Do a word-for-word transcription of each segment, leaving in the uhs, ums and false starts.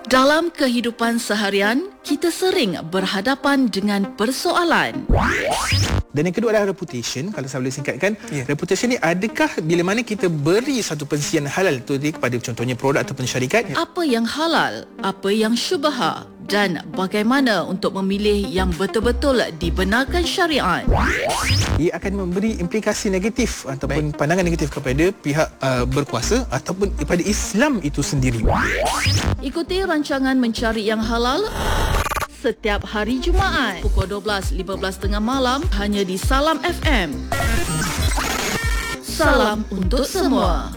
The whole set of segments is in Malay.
Dalam kehidupan seharian, kita sering berhadapan dengan persoalan. Dan yang kedua adalah reputation. Kalau saya boleh singkatkan, yeah. reputation ni adakah bila mana kita beri satu pensian halal tu kepada contohnya produk ataupun syarikat. Yeah. Apa yang halal, apa yang syubha, dan bagaimana untuk memilih yang betul-betul dibenarkan syariat. Ia akan memberi implikasi negatif ataupun Baik. pandangan negatif kepada pihak uh, berkuasa ataupun kepada Islam itu sendiri. Ikuti rancangan Mencari Yang Halal setiap hari Jumaat pukul dua belas lima belas tengah malam hanya di Salam F M. Salam untuk semua.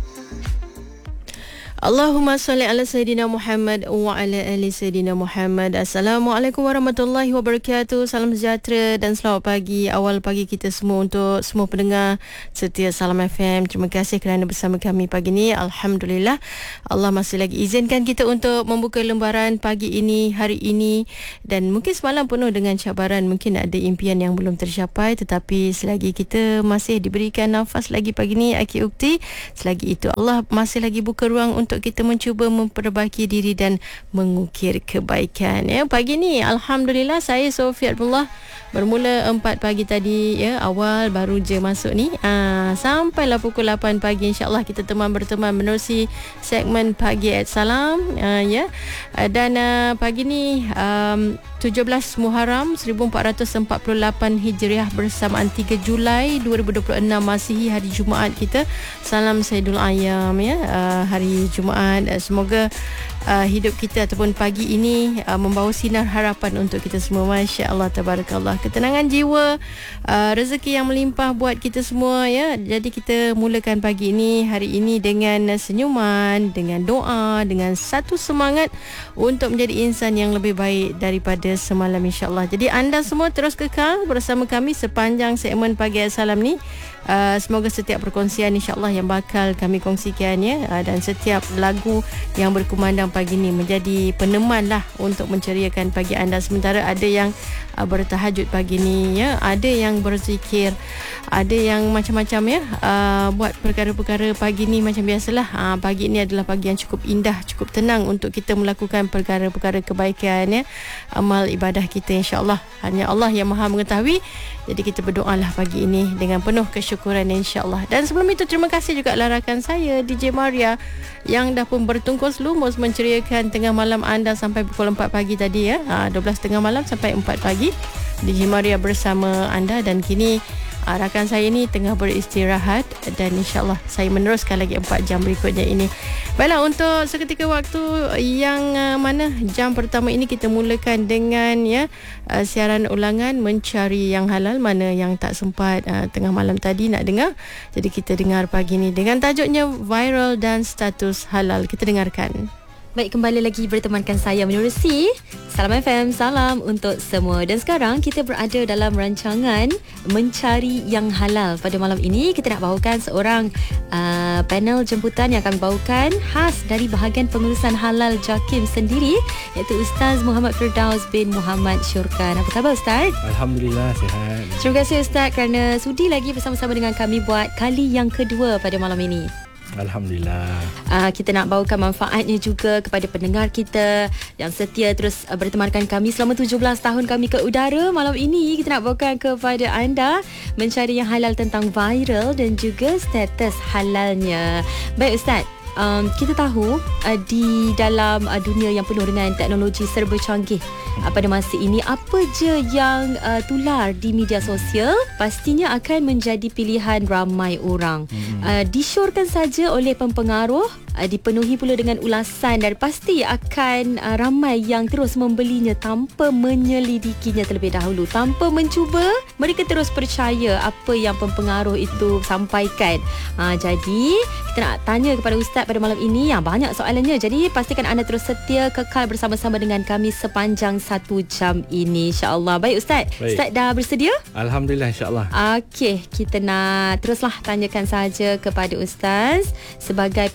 Allahumma salli ala Sayyidina Muhammad wa ala ali Sayyidina Muhammad. Assalamualaikum warahmatullahi wabarakatuh. Salam sejahtera dan selamat pagi, awal pagi kita semua untuk semua pendengar setia Salam F M. Terima kasih kerana bersama kami pagi ini. Alhamdulillah, Allah masih lagi izinkan kita untuk membuka lembaran pagi ini, hari ini. Dan mungkin semalam penuh dengan cabaran, mungkin ada impian yang belum tercapai, tetapi selagi kita masih diberikan nafas lagi pagi ini, Aki Ukti, selagi itu Allah masih lagi buka ruang untuk untuk kita mencuba memperbaiki diri dan mengukir kebaikan. Ya, pagi ni alhamdulillah saya Sofia Abdullah bermula empat pagi tadi, ya, awal baru je masuk ni. Aa, sampailah pukul lapan pagi insya-Allah kita teman berteman menerusi segmen Pagi at Salam, aa, ya. Dan aa, pagi ni um, tujuh belas Muharram seribu empat ratus empat puluh lapan Hijriah bersamaan tiga Julai dua ribu dua puluh enam Masihi, hari Jumaat kita. Salam Sayyidul Ayyam, ya, aa, hari Jumaat. Semoga uh, hidup kita ataupun pagi ini uh, membawa sinar harapan untuk kita semua. Masya Allah, tabarakallah. Ketenangan jiwa, uh, rezeki yang melimpah buat kita semua, ya. Jadi kita mulakan pagi ini, hari ini dengan senyuman, dengan doa, dengan satu semangat untuk menjadi insan yang lebih baik daripada semalam, insya-Allah. Jadi anda semua terus kekal bersama kami sepanjang segmen Pagi Salam ni. Uh, semoga setiap perkongsian insya-Allah yang bakal kami kongsikan, ya, uh, dan setiap lagu yang berkumandang pagi ni menjadi peneman lah untuk menceriakan pagi anda. Sementara ada yang uh, bertahajud pagi ni, ya, ada yang berzikir, ada yang macam-macam, ya, uh, buat perkara-perkara pagi ni macam biasalah. Uh, pagi ni adalah pagi yang cukup indah, cukup tenang untuk kita melakukan perkara-perkara kebaikan, ya, amal ibadah kita, insya-Allah. Hanya Allah yang Maha mengetahui. Jadi kita berdoalah pagi ini dengan penuh kesyukuran, insya-Allah. Dan sebelum itu terima kasih juga rakan saya D J Maria yang dah pun bertungkus lumus menceriakan tengah malam anda sampai pukul empat pagi tadi, ya. Ha, dua belas tengah malam sampai empat pagi D J Maria bersama anda. Dan kini uh, rakan saya ni tengah beristirahat dan insya-Allah saya meneruskan lagi empat jam berikutnya ini. Baiklah, untuk seketika waktu yang uh, mana jam pertama ini kita mulakan dengan, ya, uh, siaran ulangan Mencari Yang Halal. Mana yang tak sempat uh, tengah malam tadi nak dengar, jadi kita dengar pagi ni dengan tajuknya Viral dan Status Halal. Kita dengarkan. Baik, kembali lagi bertemankan saya menerusi Salam F M, salam untuk semua. Dan sekarang kita berada dalam rancangan Mencari Yang Halal. Pada malam ini kita nak bawakan seorang uh, panel jemputan yang kami bawakan khas dari bahagian pengurusan halal JAKIM sendiri, iaitu Ustaz Muhammad Firdaus bin Muhammad Syurkan. Apa khabar Ustaz? Alhamdulillah, sihat. Terima kasih Ustaz kerana sudi lagi bersama-sama dengan kami buat kali yang kedua pada malam ini. Alhamdulillah. Uh, kita nak bawakan manfaatnya juga kepada pendengar kita yang setia terus uh, bertemankan kami selama tujuh belas tahun kami ke udara. Malam ini kita nak bawakan kepada anda Mencari Yang Halal tentang viral dan juga status halalnya. Baik Ustaz, Um, kita tahu uh, di dalam uh, dunia yang penuh dengan teknologi serba canggih, uh, pada masa ini apa je yang uh, tular di media sosial pastinya akan menjadi pilihan ramai orang. hmm. uh, Disyorkan saja oleh pempengaruh, uh, dipenuhi pula dengan ulasan dan pasti akan uh, ramai yang terus membelinya tanpa menyelidikinya terlebih dahulu, tanpa mencuba. Mereka terus percaya apa yang pempengaruh itu sampaikan. uh, Jadi kita nak tanya kepada Ustaz pada malam ini yang banyak soalannya. Jadi pastikan anda terus setia kekal bersama-sama dengan kami sepanjang satu jam ini, insya-Allah. Baik Ustaz, Baik. Ustaz dah bersedia? Alhamdulillah, insya-Allah. Okey, kita nak teruslah tanyakan saja kepada Ustaz sebagai pembuka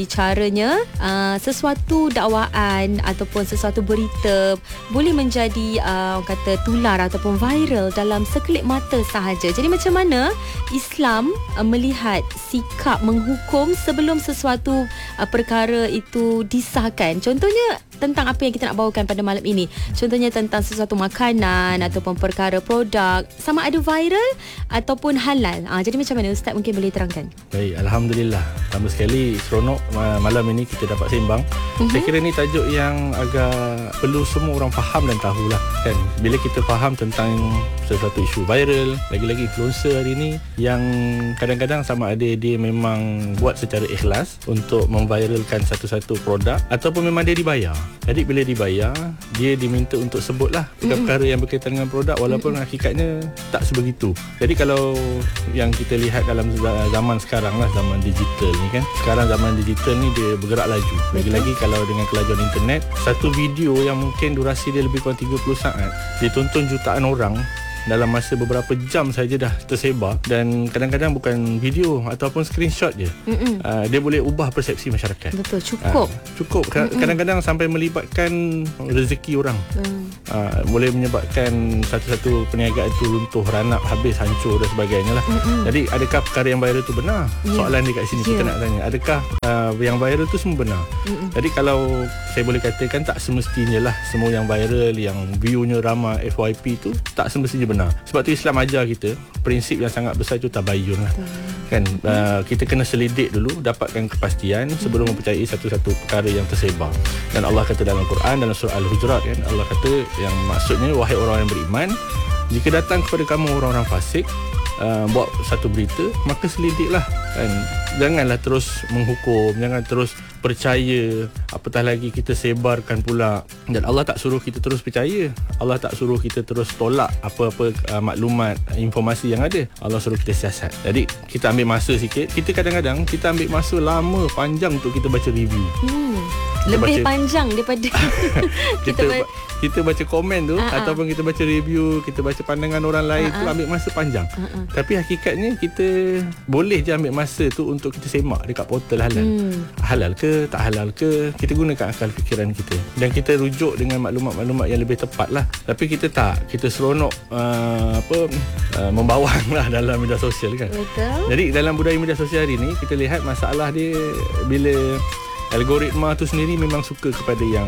bicaranya uh, sesuatu dakwaan ataupun sesuatu berita boleh menjadi uh, kata tular ataupun viral dalam sekelip mata sahaja. Jadi macam mana Islam uh, melihat sikap menghukum sebelum sesuatu uh, perkara itu disahkan? Contohnya tentang apa yang kita nak bawakan pada malam ini. Contohnya tentang sesuatu makanan ataupun perkara produk, sama ada viral ataupun halal. Ha, jadi macam mana Ustaz mungkin boleh terangkan? Baik, Alhamdulillah. Pertama sekali seronok malam ini kita dapat sembang. Uh-huh. Saya kira ni tajuk yang agak perlu semua orang faham dan tahulah kan. Bila kita faham tentang sesuatu isu viral, lagi-lagi influencer hari ni yang kadang-kadang sama ada dia memang buat secara ikhlas untuk memviralkan satu-satu produk ataupun memang dia dibayar. Jadi bila dibayar, dia diminta untuk sebutlah perkara yang berkaitan dengan produk walaupun mm-hmm. hakikatnya tak sebegitu. Jadi kalau yang kita lihat dalam zaman sekarang lah, zaman digital ni kan, sekarang zaman digital ni dia bergerak laju. Lagi-lagi kalau dengan kelajuan internet, satu video yang mungkin durasi dia lebih kurang tiga puluh saat ditonton jutaan orang dalam masa beberapa jam saja dah tersebar, dan kadang-kadang bukan video ataupun screenshot je. Uh, dia boleh ubah persepsi masyarakat. Betul, cukup. Uh, cukup. Mm-mm. Kadang-kadang sampai melibatkan rezeki orang. Mm. Uh, boleh menyebabkan satu-satu perniagaan itu runtuh, ranap, habis, hancur dan sebagainya lah. Mm-mm. Jadi adakah perkara yang viral itu benar? Yeah. Soalan dia kat sini yeah. kita nak tanya. Adakah uh, yang viral itu semua benar? Mm-mm. Jadi kalau saya boleh katakan tak semestinya lah semua yang viral, yang view-nya ramai F Y P tu tak semestinya benar. Sebab tu Islam ajar kita prinsip yang sangat besar itu tabayyun lah. Kan uh, kita kena selidik dulu, dapatkan kepastian sebelum mempercayai satu-satu perkara yang tersebar. Dan Allah kata dalam Quran, dalam surah Al-Hujurat kan, Allah kata yang maksudnya, wahai orang yang beriman, jika datang kepada kamu orang-orang fasik uh, buat satu berita, maka selidiklah kan. Janganlah terus menghukum, jangan terus percaya, apatah lagi kita sebarkan pula. Dan Allah tak suruh kita terus percaya, Allah tak suruh kita terus tolak apa-apa uh, maklumat, informasi yang ada. Allah suruh kita siasat. Jadi kita ambil masa sikit. Kita kadang-kadang kita ambil masa lama, panjang untuk kita baca review. hmm. Lebih baca, panjang daripada kita, kita, ba- kita baca komen tu, uh-uh. ataupun kita baca review, kita baca pandangan orang lain, uh-uh. tu ambil masa panjang. uh-uh. Tapi hakikatnya kita boleh je ambil masa tu untuk kita semak dekat portal halal. hmm. Halal ke, tak halal ke, kita gunakan akal fikiran kita dan kita rujuk dengan maklumat-maklumat yang lebih tepat lah. Tapi kita tak, kita seronok uh, apa uh, membawang lah dalam media sosial kan. Betul. Jadi dalam budaya media sosial hari ni kita lihat masalah dia bila algoritma tu sendiri memang suka kepada yang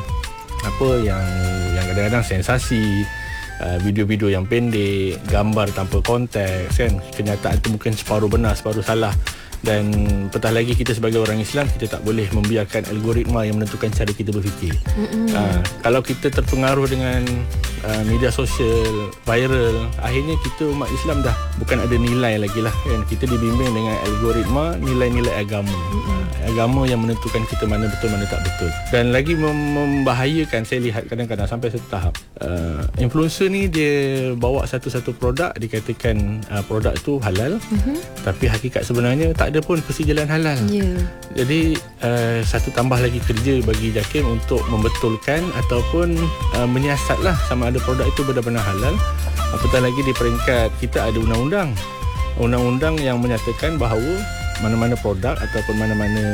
apa yang yang kadang-kadang sensasi, uh, video-video yang pendek, gambar tanpa konteks kan. Kenyataan tu mungkin separuh benar, separuh salah. Dan petah lagi kita sebagai orang Islam, kita tak boleh membiarkan algoritma yang menentukan cara kita berfikir. uh, Kalau kita terpengaruh dengan uh, media sosial viral, akhirnya kita umat Islam dah bukan ada nilai lagi lah kan. Kita dibimbing dengan algoritma nilai-nilai agama. uh, Agama yang menentukan kita mana betul, mana tak betul. Dan lagi mem- membahayakan, saya lihat kadang-kadang sampai satu tahap uh, influencer ni dia bawa satu-satu produk, dikatakan uh, produk tu halal, uh-huh. tapi hakikat sebenarnya tak ada pun persijalan halal. Yeah. Jadi uh, satu tambah lagi kerja bagi JAKIM untuk membetulkan ataupun uh, menyiasatlah sama ada produk itu benar-benar halal. Apatah lagi di peringkat kita ada undang-undang. Undang-undang yang menyatakan bahawa mana-mana produk ataupun mana-mana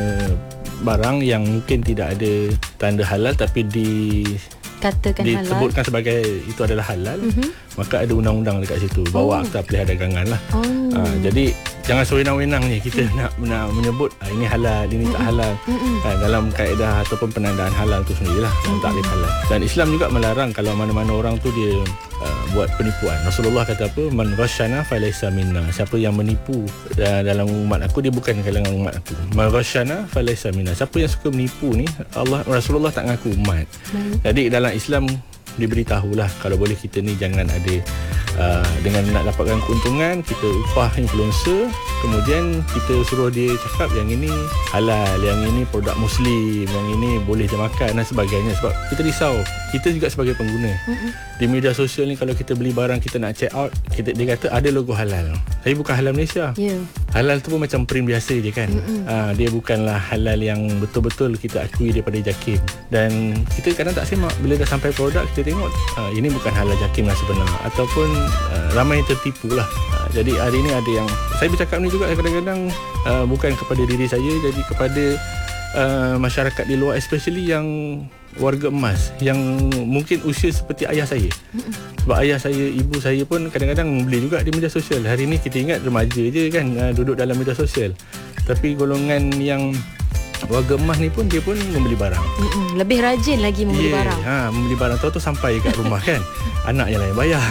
barang yang mungkin tidak ada tanda halal tapi di katakan disebutkan halal, sebagai itu adalah halal, mm-hmm. maka ada undang-undang dekat situ, bawa oh. akta pelihara dagangan lah. oh. ha, Jadi jangan sewenang-wenang ni kita mm. nak, nak menyebut ah, ini halal, ini mm-hmm. tak halal. mm-hmm. ha, Dalam kaedah ataupun penandaan halal tu sendirilah, mm-hmm. taklif halal. Dan Islam juga melarang kalau mana-mana orang tu dia uh, buat penipuan. Rasulullah kata apa? Man ghasyana falaysa minna. Siapa yang menipu uh, dalam umat aku, dia bukan kalangan umat aku. Man ghasyana falaysa minna. Siapa yang suka menipu ni, Allah Rasulullah tak ngaku umat. mm. Jadi dalam Islam diberitahulah kalau boleh kita ni jangan ada uh, dengan nak dapatkan keuntungan kita upah influencer, kemudian kita suruh dia cakap yang ini halal, yang ini produk muslim, yang ini boleh dia makan dan sebagainya. Sebab kita risau, kita juga sebagai pengguna. mm-hmm. Di media sosial ni kalau kita beli barang, kita nak check out, kita, dia kata ada logo halal, tapi bukan halal Malaysia. yeah. Halal tu pun macam print biasa je kan. uh, Dia bukanlah halal yang betul-betul kita akui daripada JAKIM. Dan kita kadang tak semak, bila dah sampai produk kita tengok uh, ini bukan halal JAKIM lah sebenar, ataupun uh, ramai yang tertipu lah. uh, Jadi hari ni ada yang saya bercakap ni juga kadang-kadang uh, bukan kepada diri saya, jadi kepada uh, masyarakat di luar, especially yang warga emas yang mungkin usia seperti ayah saya. Sebab ayah saya, ibu saya pun kadang-kadang membeli juga di media sosial. Hari ni kita ingat remaja je kan uh, duduk dalam media sosial. Tapi golongan yang warga emas ni pun dia pun membeli barang. Mm-mm, lebih rajin lagi membeli yeah, barang. Ha, membeli barang tu tu sampai kat rumah kan. Anak yang lain bayar.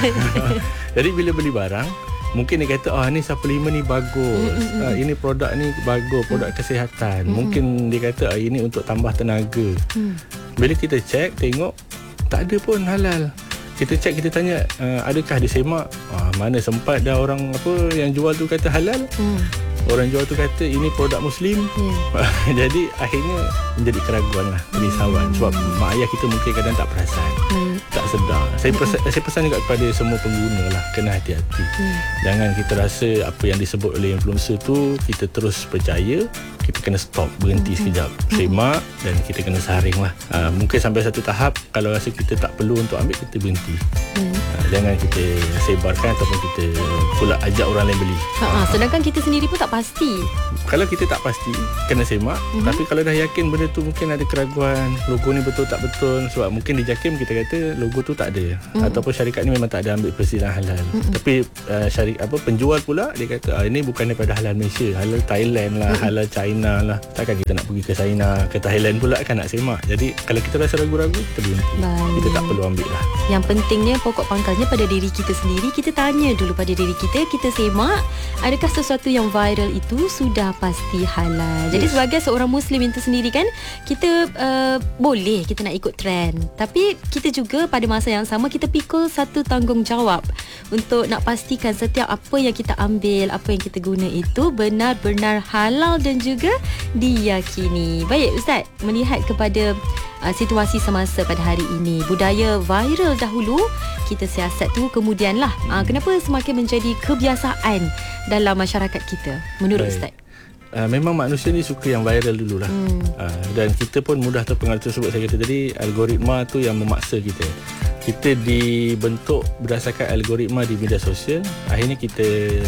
Jadi bila beli barang, mungkin dia kata, ah ni suplemen ni bagus. Ah, ini produk ni bagus, produk kesihatan. Mm-mm. Mungkin dia kata, ah, ini untuk tambah tenaga. Mm. Bila kita cek, tengok tak ada pun halal. Kita cek, kita tanya, uh, adakah dia semak? Ah, mana sempat dah orang apa yang jual tu kata halal. Mm. Orang jual tu kata ini produk Muslim. Yeah. Jadi akhirnya menjadi keraguan lah, perisauan. Sebab mak ayah kita mungkin kadang tak perasan, mm. tak sedar. Saya pesan, saya pesan juga kepada semua pengguna lah, kena hati-hati. Mm. Jangan kita rasa apa yang disebut oleh influencer tu kita terus percaya. Kita kena stop, berhenti mm-hmm. sekejap, semak dan kita kena saring lah. Uh, mungkin sampai satu tahap, kalau rasa kita tak perlu untuk ambil, kita berhenti. Mm. Uh, jangan kita sebarkan ataupun kita pula ajak orang lain beli. Ha-ha, sedangkan kita sendiri pun tak pasti. Kalau kita tak pasti, kena semak. Mm-hmm. Tapi kalau dah yakin benda tu mungkin ada keraguan, logo ni betul tak betul. Sebab mungkin di JAKIM kita kata logo tu tak ada. Mm-hmm. Ataupun syarikat ni memang tak ada ambil persediaan halal. Mm-hmm. Tapi uh, syarikat apa penjual pula dia kata, ah, ini bukan daripada halal Malaysia, halal Thailand lah, mm-hmm. halal China lah. Takkan kita nak pergi ke China, ke Thailand pula kan nak semak. Jadi kalau kita rasa ragu-ragu, kita berhenti. Baik. Kita tak perlu ambil lah. Yang pentingnya, pokok pangkalnya pada diri kita sendiri. Kita tanya dulu pada diri kita, kita semak, adakah sesuatu yang viral itu sudah pasti halal. Jadi yes. sebagai seorang Muslim itu sendiri kan, kita uh, boleh kita nak ikut trend, tapi kita juga pada masa yang sama kita pikul satu tanggungjawab untuk nak pastikan setiap apa yang kita ambil, apa yang kita guna itu benar-benar halal dan juga diyakini. Baik Ustaz, melihat kepada uh, situasi semasa pada hari ini, budaya viral dahulu kita siasat tu kemudianlah uh, kenapa semakin menjadi kebiasaan dalam masyarakat kita menurut Baik. Ustaz? Uh, memang manusia ni suka yang viral dululah. Hmm. Uh, dan kita pun mudah terpengaruh, tersebut saya kata tadi, algoritma tu yang memaksa kita. Kita dibentuk berdasarkan algoritma di media sosial. Akhirnya kita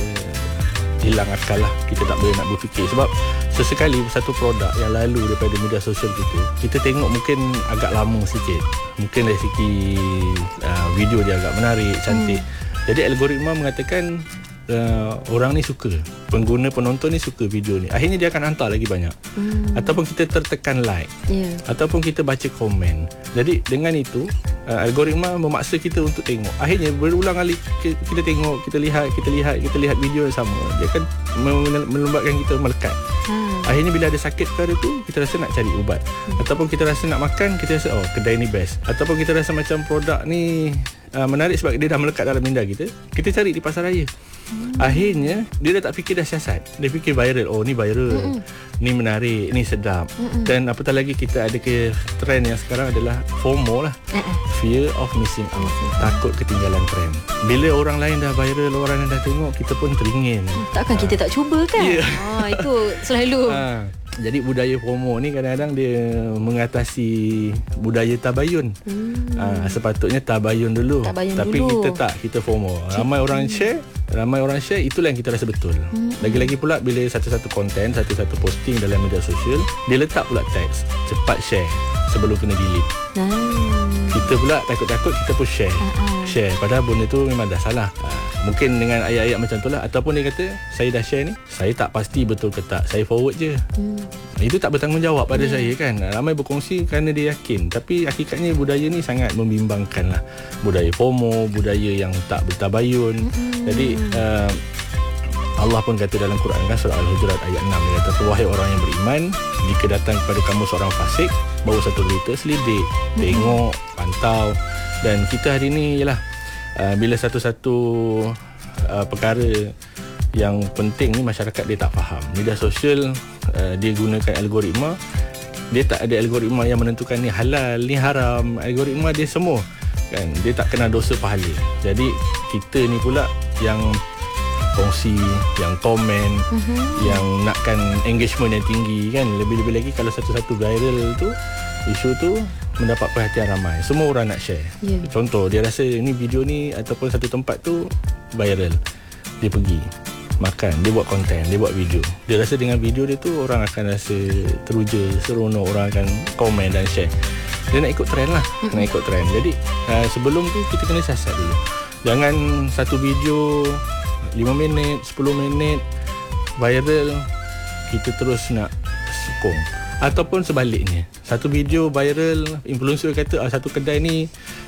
hilang akal lah. Kita tak boleh nak berfikir. Sebab sesekali satu produk yang lalu daripada media sosial kita, kita tengok mungkin agak lama sikit. Mungkin dari segi uh, video dia agak menarik, cantik. Hmm. Jadi algoritma mengatakan Uh, orang ni suka, pengguna penonton ni suka video ni, akhirnya dia akan hantar lagi banyak. hmm. Ataupun kita tertekan like, yeah. ataupun kita baca komen. Jadi dengan itu uh, algoritma memaksa kita untuk tengok. Akhirnya berulang kali kita tengok, kita lihat, kita lihat, kita lihat video yang sama. Dia akan melembatkan kita melekat. hmm. Akhirnya bila ada sakit perkara tu, kita rasa nak cari ubat. hmm. Ataupun kita rasa nak makan, kita rasa oh kedai ni best. Ataupun kita rasa macam produk ni uh, menarik sebab dia dah melekat dalam minda kita, kita cari di pasar raya. Hmm. Akhirnya dia dah tak fikir dah siasat, dia fikir viral. Oh ni viral, Mm-mm. ni menarik, ni sedap. Mm-mm. Dan apatah lagi kita ada ke trend yang sekarang adalah FOMO lah, uh-uh. Fear of missing out, mm-hmm. takut ketinggalan trend. Bila orang lain dah viral, orang lain dah tengok, kita pun teringin. Takkan ha. kita tak cuba kan? yeah. ha, Itu selalu ha. Jadi budaya FOMO ni kadang-kadang dia mengatasi budaya tabayun. hmm. ha, Sepatutnya tabayun dulu, tabayun tapi dulu. Kita tak, kita FOMO. Ramai orang share, Ramai orang share, itulah yang kita rasa betul. hmm. Lagi-lagi pula bila satu-satu konten, satu-satu posting dalam media sosial, dia letak pula teks cepat share sebelum kena delete. hmm. Kita pula takut-takut kita pun share uh-uh. Share, padahal benda tu memang dah salah. ha, Mungkin dengan ayat-ayat macam tu lah. Ataupun dia kata, saya dah share ni, saya tak pasti betul ke tak, saya forward je. hmm. Itu tak bertanggungjawab pada hmm. saya kan. Ramai berkongsi kerana dia yakin, tapi hakikatnya budaya ni sangat membimbangkan lah. Budaya FOMO, budaya yang tak bertabayun. hmm. Jadi uh, Allah pun kata dalam Quran kan, surah Al-Hujurat ayat enam, dia kata, wahai orang yang beriman, jika datang kepada kamu seorang fasik bawa satu berita, selidik, hmm. tengok, pantau. Dan kita hari ni ialah uh, bila satu-satu uh, perkara yang penting ni masyarakat dia tak faham. Media sosial uh, dia gunakan algoritma. Dia tak ada algoritma yang menentukan ni halal, ni haram. Algoritma dia semua kan, dia tak kena dosa pahala. Jadi kita ni pula yang kongsi, yang komen, uh-huh. yang nakkan engagement yang tinggi kan. Lebih-lebih lagi kalau satu-satu viral tu, isu tu mendapat perhatian ramai, semua orang nak share. yeah. Contoh, dia rasa ni video ni ataupun satu tempat tu viral, dia pergi, makan, dia buat konten, dia buat video. Dia rasa dengan video dia tu orang akan rasa teruja, seronok, orang akan komen dan share. Dia nak ikut trend lah, mm-hmm. nak ikut trend. Jadi uh, sebelum tu kita kena siasat dulu. Jangan satu video lima minit, sepuluh minit viral, kita terus nak sokong. Ataupun sebaliknya, satu video viral, influencer kata ah, satu kedai ni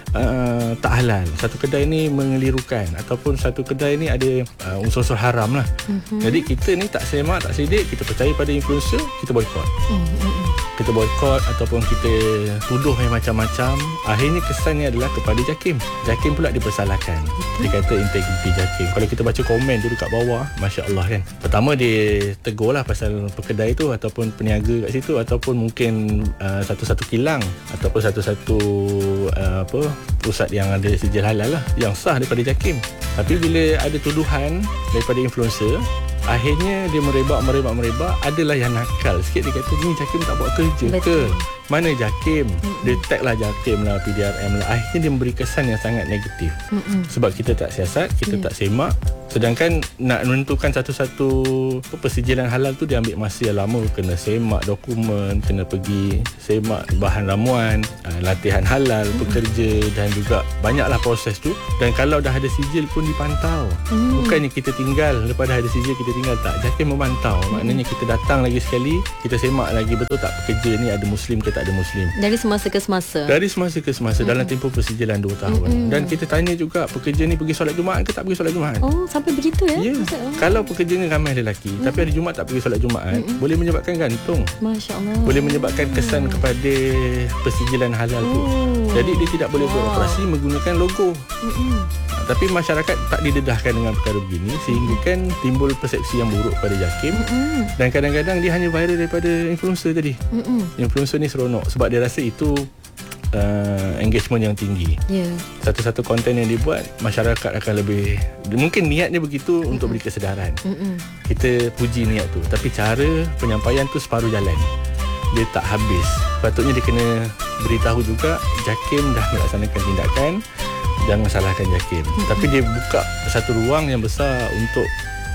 uh, tak halal, satu kedai ni mengelirukan, ataupun satu kedai ni ada uh, unsur-unsur haram lah. Mm-hmm. Jadi kita ni tak semak, tak sedik, kita percaya pada influencer, kita boycott. Mm-hmm. Kita boycott ataupun kita tuduh yang macam-macam. Akhirnya kesannya adalah kepada JAKIM. JAKIM pula dipersalahkan. Betul. Dia kata integriti JAKIM. Kalau kita baca komen tu dekat bawah, Masya Allah kan. Pertama dia tegur lah pasal pekedai tu ataupun peniaga kat situ, ataupun mungkin uh, satu-satu kilang ataupun satu-satu uh, apa pusat yang ada sijil halal lah, yang sah daripada JAKIM. Tapi bila ada tuduhan daripada influencer, akhirnya dia merebak, merebak, merebak. Adalah yang nakal sikit. Dia kata, ni JAKIM tak buat kerja. Betul. Ke? Mana JAKIM? Mm-mm. Dia tag lah JAKIM lah, P D R M lah. Akhirnya dia memberi kesan yang sangat negatif. Mm-mm. Sebab kita tak siasat, kita yeah. tak semak. Sedangkan nak menentukan satu-satu persijilan halal tu dia ambil masa yang lama. Kena semak dokumen, kena pergi semak bahan ramuan, latihan halal, mm. pekerja, dan juga banyaklah proses tu. Dan kalau dah ada sijil pun dipantau. Mm. Bukannya kita tinggal, lepas dah ada sijil kita tinggal, tak. JAKIM memantau. Mm. Maknanya kita datang lagi sekali, kita semak lagi betul tak pekerja ni ada Muslim ke tak ada Muslim. Dari semasa ke semasa. Dari semasa ke semasa mm. dalam tempoh persijilan dua tahun. Mm. Dan kita tanya juga, pekerja ni pergi solat Jumaat ke tak pergi solat Jumaat? Oh, sampai begitu ya? Ya. Yeah. Kalau pekerjanya ramai lelaki, mm. tapi hari Jumaat tak pergi solat Jumaat, mm. boleh menyebabkan gantung. Masya Allah. Boleh menyebabkan kesan mm. kepada persijilan halal oh. tu. Jadi dia tidak boleh wow. beroperasi menggunakan logo. Mm-mm. Tapi masyarakat tak didedahkan dengan perkara begini, sehingga kan timbul persepsi yang buruk pada JAKIM. Mm-mm. Dan kadang-kadang dia hanya viral daripada influencer tadi. Mm-mm. Influencer ni seronok sebab dia rasa itu uh, engagement yang tinggi. Yeah. Satu-satu konten yang dibuat, masyarakat akan lebih, mungkin niatnya begitu. Mm-mm. untuk beri kesedaran. Mm-mm. Kita puji niat tu, tapi cara penyampaian tu separuh jalan, dia tak habis. Patutnya dia kena beritahu juga, JAKIM dah melaksanakan tindakan, jangan salahkan JAKIM. Mm-hmm. Tapi dia buka satu ruang yang besar untuk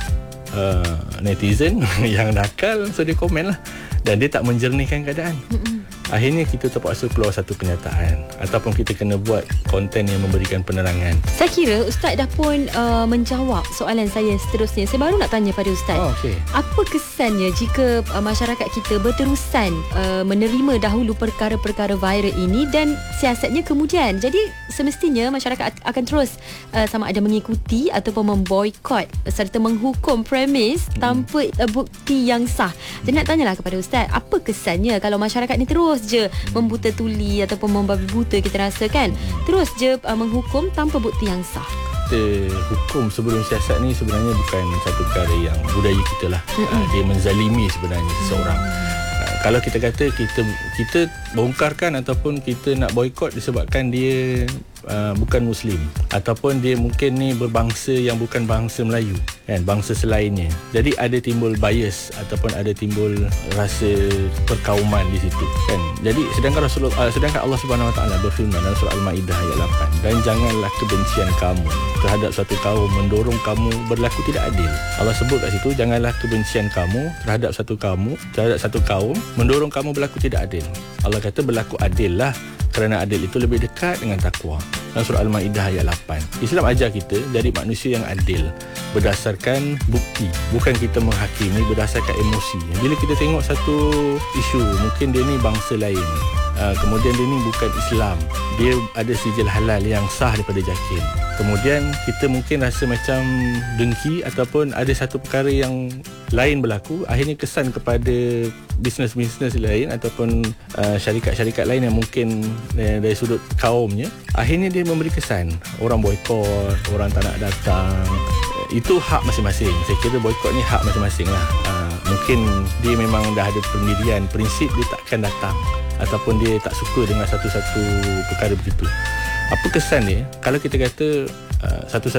uh, netizen yang nakal, so dia komen lah. Dan dia tak menjernihkan keadaan. Mm-hmm. Akhirnya kita terpaksa keluar satu kenyataan, ataupun kita kena buat konten yang memberikan penerangan. Saya kira Ustaz dah pun uh, menjawab soalan saya seterusnya. Saya baru nak tanya pada Ustaz, oh, okay. apa kesannya jika uh, masyarakat kita berterusan uh, menerima dahulu perkara-perkara viral ini dan siasatnya kemudian. Jadi semestinya masyarakat akan terus uh, sama ada mengikuti ataupun memboikot serta menghukum premis hmm. tanpa uh, bukti yang sah. Jadi nak tanyalah kepada Ustaz, apa kesannya kalau masyarakat ni terus je membuta tuli ataupun membabi buta, kita rasa kan, terus je uh, menghukum tanpa bukti yang sah. Kita hukum sebelum siasat ni sebenarnya bukan satu perkara yang budaya kita lah. Uh, dia menzalimi sebenarnya seseorang. Uh, kalau kita kata kita kita bongkarkan ataupun kita nak boikot disebabkan dia Uh, bukan Muslim, ataupun dia mungkin ni berbangsa yang bukan bangsa Melayu kan, bangsa selainnya. Jadi ada timbul bias ataupun ada timbul rasa perkauman di situ kan. Jadi sedangkan Rasulullah uh, sedangkan Allah Subhanahu Wa Taala berfirman dalam surah Al-Maidah ayat lapan, dan janganlah kebencian kamu terhadap suatu kaum mendorong kamu berlaku tidak adil. Allah sebut kat situ, janganlah kebencian kamu terhadap satu kaum terhadap satu kaum mendorong kamu berlaku tidak adil. Allah kata berlaku adil lah, kerana adil itu lebih dekat dengan takwa. Dalam surah Al-Maidah ayat lapan. Islam ajar kita jadi manusia yang adil berdasarkan bukti, bukan kita menghakimi berdasarkan emosi. Bila kita tengok satu isu, mungkin dia ni bangsa lain, uh, kemudian dia ni bukan Islam, dia ada sijil halal yang sah daripada JAKIM, kemudian kita mungkin rasa macam dengki ataupun ada satu perkara yang lain berlaku, akhirnya kesan kepada bisnes-bisnes lain ataupun uh, syarikat-syarikat lain yang mungkin uh, dari sudut kaumnya, akhirnya dia memberi kesan orang boikot, orang tak nak datang. Uh, itu hak masing-masing. Saya kira boikot ni hak masing-masing lah. Uh, mungkin dia memang dah ada pendirian, prinsip dia takkan datang, ataupun dia tak suka dengan satu-satu perkara begitu. Apa kesan dia? Kalau kita kata uh, satu-satu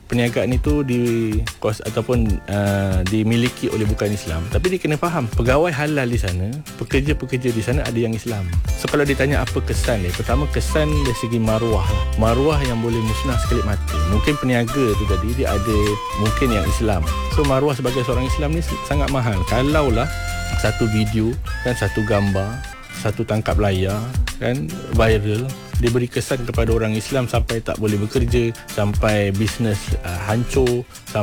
perniagaan itu di kos ataupun uh, dimiliki oleh bukan Islam, tapi dia kena faham pegawai halal di sana, pekerja-pekerja di sana ada yang Islam. So kalau ditanya apa kesan dia, pertama kesan dari segi maruah lah. Maruah yang boleh musnah sekelip mata. Mungkin peniaga tu tadi dia ada mungkin yang Islam. So maruah sebagai seorang Islam ni sangat mahal. Kalaulah satu video kan, satu gambar, satu tangkap layar kan viral, dia beri kesan kepada orang Islam sampai tak boleh bekerja, sampai bisnes uh, hancur,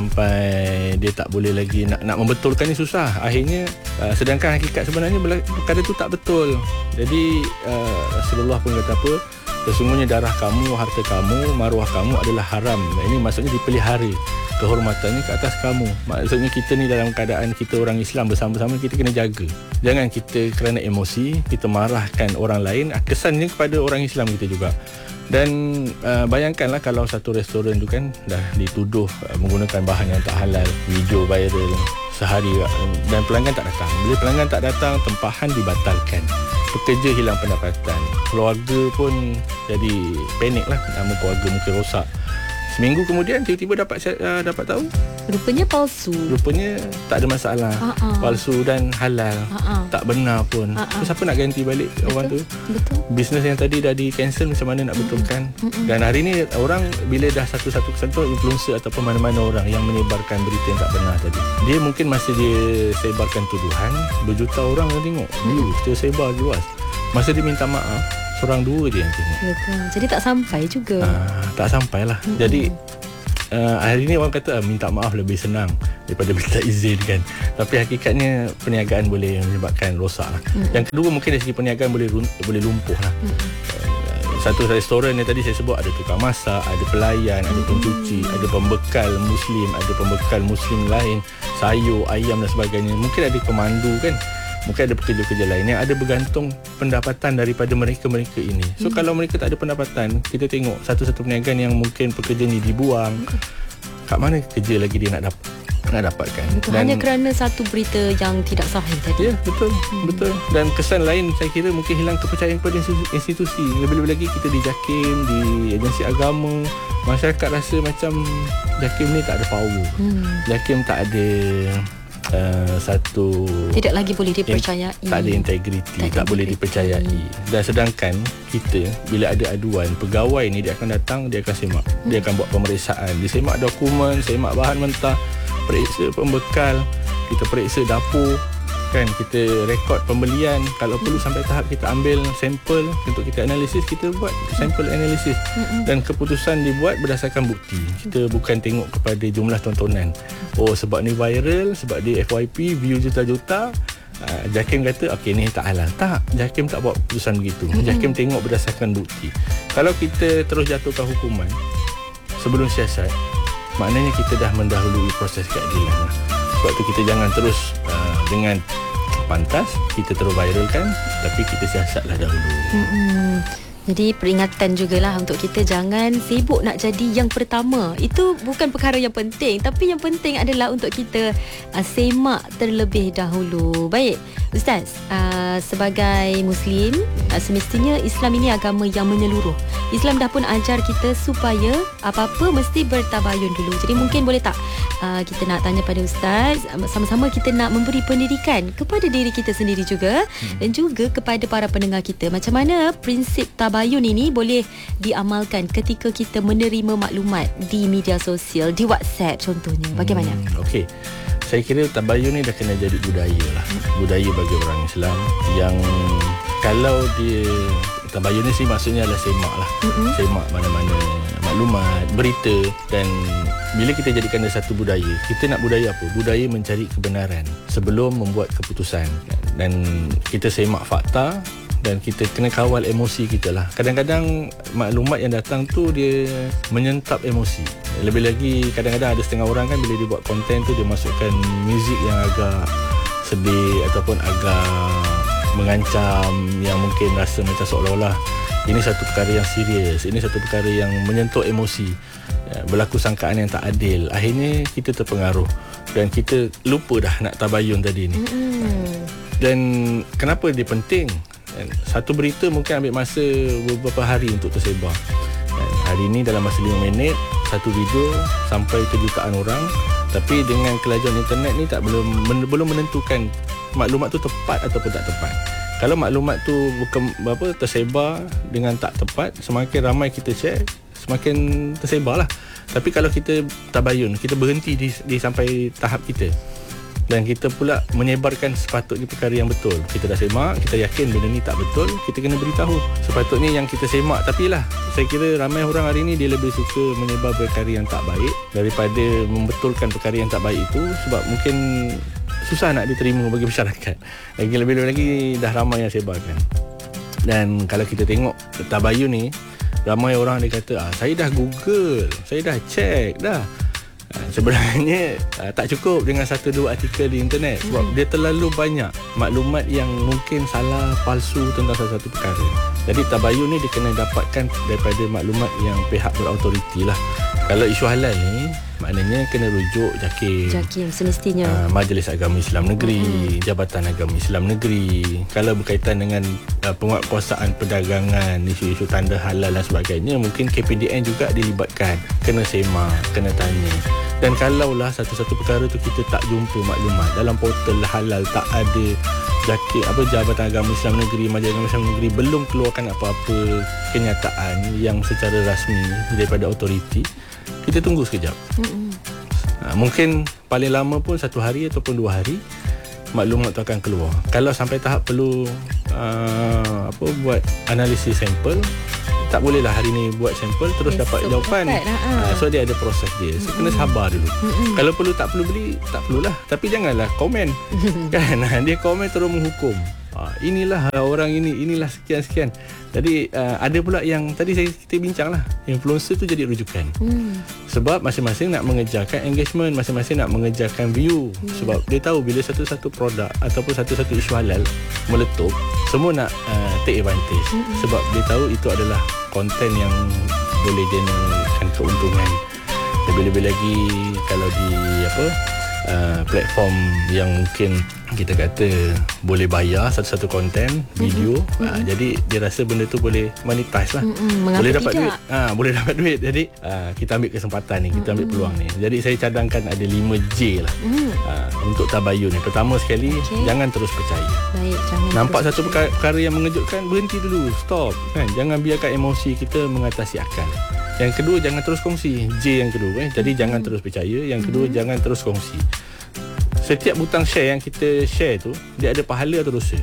sampai dia tak boleh lagi nak nak membetulkan ni susah. Akhirnya uh, sedangkan hakikat sebenarnya perkara tu tak betul. Jadi uh, Rasulullah pun kata apa? Sesungguhnya darah kamu, harta kamu, maruah kamu adalah haram. Ini maksudnya dipelihara kehormatannya ke atas kamu. Maksudnya kita ni dalam keadaan kita orang Islam bersama-sama, kita kena jaga. Jangan kita kerana emosi kita marahkan orang lain, kesannya kepada orang Islam kita juga. Dan uh, bayangkanlah kalau satu restoran tu kan dah dituduh uh, menggunakan bahan yang tak halal, video viral sehari dan pelanggan tak datang. Bila pelanggan tak datang, tempahan dibatalkan, pekerja hilang pendapatan, keluarga pun jadi panik lah, nama keluarga mungkin rosak. Seminggu kemudian tiba-tiba dapat uh, dapat tahu rupanya palsu. Rupanya tak ada masalah. Uh-uh. Palsu dan halal. Uh-uh. Tak benar pun. Uh-uh. So, siapa nak ganti balik betul, orang tu? Betul. Bisnes yang tadi dah di cancel, macam mana nak betulkan? Uh-uh. Dan hari ni orang bila dah satu-satu kesentuh influencer ataupun mana-mana orang yang menyebarkan berita yang tak benar tadi, dia mungkin masa dia sebarkan tuduhan, berjuta orang yang tengok. Dia uh-uh. tersebar luas. Masa dia minta maaf, seorang dua je yang tengok. Betul. Jadi tak sampai juga. Uh, tak sampai lah. Mm-hmm. Jadi uh, hari ni orang kata uh, minta maaf lebih senang daripada minta izin kan. Tapi hakikatnya perniagaan boleh menyebabkan rosak lah. Mm-hmm. Yang kedua mungkin dari segi perniagaan boleh boleh lumpuh lah. Mm-hmm. Uh, satu restoran yang tadi saya sebut ada tukang masak, ada pelayan, mm-hmm. ada pencuci, ada pembekal Muslim, ada pembekal Muslim lain, sayur, ayam dan sebagainya. Mungkin ada pemandu kan. Mungkin ada pekerja-pekerja lain yang ada bergantung pendapatan daripada mereka-mereka ini. So hmm. kalau mereka tak ada pendapatan, kita tengok satu-satu perniagaan yang mungkin pekerja ni dibuang, hmm. kat mana kerja lagi dia nak dapat nak dapatkan. Betul. Dan hanya kerana satu berita yang tidak sahih tadi. Ya, betul. Hmm. Betul. Dan kesan lain saya kira mungkin hilang kepercayaan kepada institusi. Lebih-lebih lagi kita di JAKIM, di agensi agama, masyarakat rasa macam JAKIM ni tak ada power. Hmm. JAKIM tak ada Uh, satu tidak lagi boleh dipercayai, in, tak ada integriti, tak, tak boleh dipercayai. Dan sedangkan kita bila ada aduan, pegawai ni dia akan datang, dia akan semak, hmm. dia akan buat pemeriksaan, dia semak dokumen, semak bahan mentah, periksa pembekal, kita periksa dapur kan, kita rekod pembelian, kalau perlu sampai tahap kita ambil sampel untuk kita analisis, kita buat sampel analisis dan keputusan dibuat berdasarkan bukti. Kita bukan tengok kepada jumlah tontonan. Oh sebab ni viral, sebab dia F Y P view juta-juta, uh, JAKIM kata okey ni tak halal. Tak, JAKIM tak buat keputusan begitu. JAKIM tengok berdasarkan bukti. Kalau kita terus jatuhkan hukuman sebelum siasat, maknanya kita dah mendahului proses keadilan. Sebab tu kita jangan terus uh, dengan pantas kita terus viralkan, tapi kita siasatlah dahulu. Hmm. Jadi peringatan jugalah untuk kita jangan sibuk nak jadi yang pertama. Itu bukan perkara yang penting, tapi yang penting adalah untuk kita uh, semak terlebih dahulu. Baik, Ustaz, uh, sebagai Muslim, uh, semestinya Islam ini agama yang menyeluruh. Islam dah pun ajar kita supaya apa-apa mesti bertabayun dulu. Jadi mungkin boleh tak uh, kita nak tanya pada Ustaz, sama-sama kita nak memberi pendidikan kepada diri kita sendiri juga hmm. dan juga kepada para pendengar kita. Macam mana prinsip tabayun ini boleh diamalkan ketika kita menerima maklumat di media sosial, di WhatsApp contohnya. Bagaimana? Hmm, Okey. Saya kira tabayun ni dah kena jadi budaya lah. Hmm. Budaya bagi orang Islam yang kalau dia tabayun ni sih maksudnya adalah semak lah. Mm-hmm. Semak mana-mana maklumat, berita, dan bila kita jadikan dia satu budaya, kita nak budaya apa? Budaya mencari kebenaran sebelum membuat keputusan. Dan kita semak fakta dan kita kena kawal emosi kita lah. Kadang-kadang maklumat yang datang tu dia menyentap emosi. Lebih lagi kadang-kadang ada setengah orang kan bila dia buat konten tu dia masukkan muzik yang agak sedih ataupun agak mengancam, yang mungkin rasa macam seolah-olah ini satu perkara yang serius, ini satu perkara yang menyentuh emosi, berlaku sangkaan yang tak adil. Akhirnya kita terpengaruh dan kita lupa dah nak tabayun tadi ni. Mm-hmm. Dan kenapa dia penting? Satu berita mungkin ambil masa beberapa hari untuk tersebar. hari ni dalam masa lima minit satu video sampai ke jutaan orang, tapi dengan kelajuan internet ni tak belum men, belum menentukan maklumat tu tepat ataupun tak tepat. Kalau maklumat tu bukan apa tersebar dengan tak tepat, semakin ramai kita share, semakin tersebar lah. Tapi kalau kita tabayun, kita berhenti di, di sampai tahap kita, dan kita pula menyebarkan sepatutnya perkara yang betul. Kita dah semak, kita yakin benda ni tak betul, kita kena beritahu. Sepatutnya yang kita semak, tapi lah saya kira ramai orang hari ni dia lebih suka menyebar perkara yang tak baik daripada membetulkan perkara yang tak baik itu, sebab mungkin susah nak diterima bagi masyarakat. Lagi lebih-lebih lagi dah ramai yang sebarkan. Dan kalau kita tengok tabayun ni, ramai orang dia kata, ah, saya dah Google, saya dah check dah. Sebenarnya uh, tak cukup dengan satu dua artikel di internet, sebab mm. dia terlalu banyak maklumat yang mungkin salah, palsu tentang satu-satu perkara. Jadi tabayun ni dia kena dapatkan daripada maklumat yang pihak berautoriti lah. Kalau isu halal ni maknanya kena rujuk JAKIM, JAKIM semestinya, uh, Majlis Agama Islam Negeri, mm. Jabatan Agama Islam Negeri. Kalau berkaitan dengan uh, penguatkuasaan perdagangan, isu-isu tanda halal dan sebagainya, mungkin K P D N juga dilibatkan. Kena semak, kena tanya. Dan kalaulah satu-satu perkara tu kita tak jumpa maklumat dalam portal halal, tak ada JAKIM, apa Jabatan Agama Islam Negeri, Majlis Agama Islam Negeri belum keluarkan apa-apa kenyataan yang secara rasmi daripada autoriti, kita tunggu sekejap. Mm-hmm. Ha, mungkin paling lama pun satu hari ataupun dua hari maklumat tu akan keluar. Kalau sampai tahap perlu uh, apa buat analisis sampel, tak bolehlah hari ni buat sampel terus Esok dapat jawapan. Lah, ha. So dia ada proses dia. So mm-hmm. kena sabar dulu. Mm-hmm. Kalau perlu tak perlu beli, tak perlulah. Tapi janganlah komen. Kan dia komen terus menghukum. Ha, inilah orang ini, inilah sekian-sekian. Jadi uh, ada pula yang tadi saya kita bincang lah, influencer tu jadi rujukan. Hmm. Sebab masing-masing nak mengejarkan engagement, masing-masing nak mengejarkan view. Hmm. Sebab dia tahu bila satu-satu produk ataupun satu-satu isu halal meletup, semua nak uh, take advantage. Hmm. Sebab dia tahu itu adalah konten yang boleh generate keuntungan. Lebih-lebih lagi kalau di apa uh, platform yang mungkin kita kata boleh bayar satu-satu konten video, mm-hmm. uh, jadi dia rasa benda tu boleh monetize lah, mm-hmm. boleh dapat tidak? duit uh, boleh dapat duit. Jadi uh, kita ambil kesempatan ni, kita ambil mm-hmm. peluang ni. Jadi saya cadangkan ada lima J lah, mm. uh, untuk tabayun ni. Pertama sekali, okay. jangan terus percaya. Baik, jangan nampak satu perkara, perkara yang mengejutkan, berhenti dulu, stop kan? Jangan biarkan emosi kita mengatasi akal. Yang kedua, jangan terus kongsi. J yang kedua eh. Jadi mm-hmm. jangan terus percaya. Yang kedua, mm-hmm. jangan terus kongsi. Setiap butang share yang kita share tu, dia ada pahala atau dosa.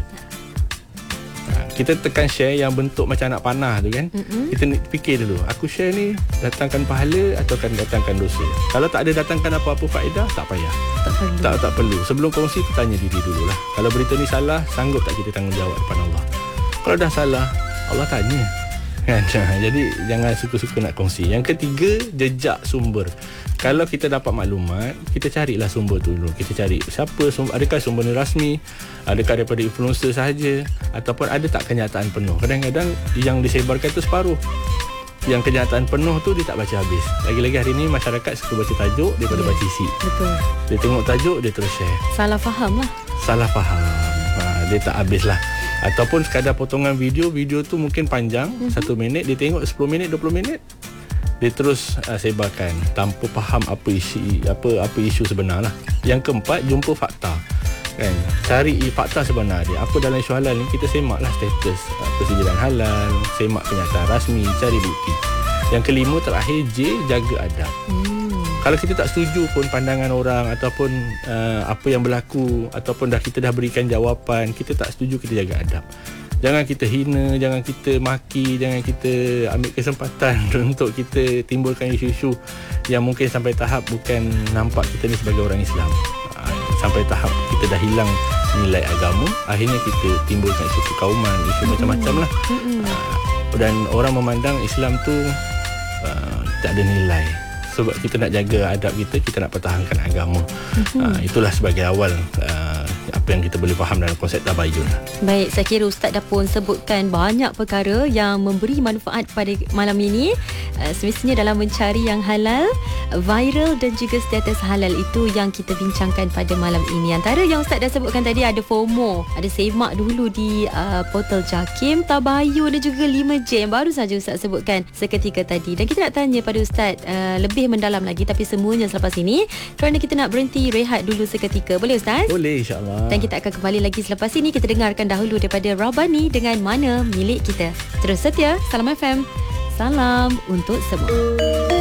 Ha, kita tekan share yang bentuk macam anak panah tu kan. Mm-hmm. Kita fikir dulu, aku share ni datangkan pahala atau akan datangkan dosa. Kalau tak ada datangkan apa-apa faedah, tak payah. Tak perlu. Tak, tak perlu. Sebelum kongsi tu tanya diri dululah. Kalau berita ni salah, sanggup tak kita tanggungjawab depan Allah? Kalau dah salah, Allah tanya. Kan? Jadi jangan suka-suka nak kongsi. Yang ketiga, jejak sumber. Kalau kita dapat maklumat, kita carilah sumber tu dulu. Kita cari siapa sumber, adakah sumber ni rasmi, adakah daripada influencer sahaja, ataupun ada tak kenyataan penuh. Kadang-kadang yang disebarkan tu separuh, yang kenyataan penuh tu dia tak baca habis. Lagi-lagi hari ni masyarakat suka baca tajuk daripada yeah. baca isi. Betul. Dia tengok tajuk, dia terus share. Salah faham lah. Salah faham. Ha, dia tak habis lah. Ataupun sekadar potongan video, video tu mungkin panjang, mm-hmm. satu minit, dia tengok sepuluh minit, dua puluh minit, dia terus uh, sebarkan tanpa faham apa isi apa apa isu sebenar lah. Yang keempat, jumpa fakta. Kan? Cari fakta sebenar dia. Apa dalam isu halal ni, kita semaklah status uh, persediaan halal, semak kenyataan rasmi, cari bukti. Yang kelima, terakhir J, jaga adab. Hmm. Kalau kita tak setuju pun pandangan orang ataupun uh, apa yang berlaku, ataupun dah kita dah berikan jawapan, kita tak setuju, kita jaga adab. Jangan kita hina, jangan kita maki, jangan kita ambil kesempatan untuk kita timbulkan isu-isu yang mungkin sampai tahap bukan nampak kita ni sebagai orang Islam. Sampai tahap kita dah hilang nilai agama, akhirnya kita timbulkan isu kekauman, isu mm-hmm. macam-macam lah. Mm-hmm. Dan orang memandang Islam tu uh, tak ada nilai. sebab kita nak jaga adab kita, kita nak pertahankan agama. Mm-hmm. Uh, itulah sebagai awal uh, apa yang kita boleh faham dalam konsep tabayun. Baik, saya kira Ustaz dah pun sebutkan banyak perkara yang memberi manfaat pada malam ini. Uh, semestinya dalam mencari yang halal, viral dan juga status halal itu yang kita bincangkan pada malam ini. Antara yang Ustaz dah sebutkan tadi ada FOMO, ada semak dulu di uh, portal JAKIM, tabayun dan juga lima J yang baru saja Ustaz sebutkan seketika tadi. Dan kita nak tanya pada Ustaz uh, lebih mendalam lagi, tapi semuanya selepas ini kerana kita nak berhenti rehat dulu seketika. Boleh Ustaz? Boleh, insyaAllah. Dan kita akan kembali lagi selepas ini. Kita dengarkan dahulu daripada Rabani dengan Mana Milik Kita. Terus setia, Salam F M. Salam untuk semua.